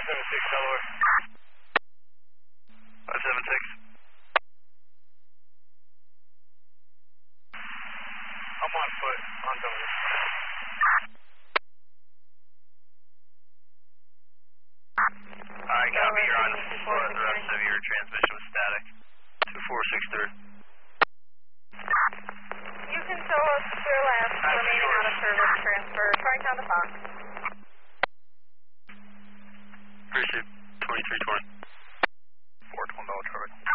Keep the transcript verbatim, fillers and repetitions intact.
seven six, Delaware. five seven six. I'm on foot, on W. Alright, copy, you're on foot, the rest of your transmission was static. two four six three. You can show us clear left, remaining out of service, transfer, Tri-Town to Fox. Pursuit twenty-three twenty. four twenty, Charlie.